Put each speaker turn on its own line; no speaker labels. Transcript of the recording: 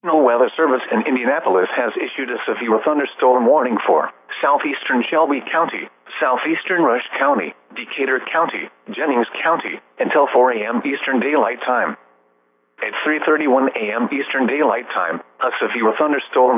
National Weather Service in Indianapolis has issued a severe thunderstorm warning for southeastern Shelby County, southeastern Rush County, Decatur County, Jennings County, until 4 a.m. Eastern Daylight Time. At 3:31 a.m. Eastern Daylight Time, a severe thunderstorm